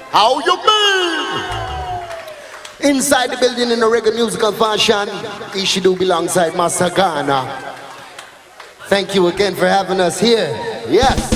How you mean? Inside the building in a reggae musical fashion, Ishidu alongside Master Ghana. Thank you again for having us here. Yes.